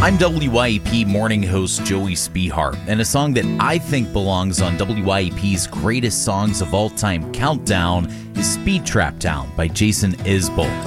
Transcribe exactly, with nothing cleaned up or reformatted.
I'm W Y E P morning host Joey Spihar, and a song that I think belongs on W Y E P's Greatest Songs of All Time Countdown is Speed Trap Town by Jason Isbell.